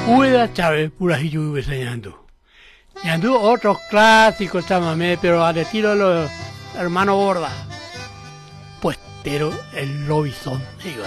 Ueda Chávez, Purajillo enseñando. Y anduvo otros clásicos chamamé, pero al estilo de los hermanos Borda. Pues, pero el lobizón, digo.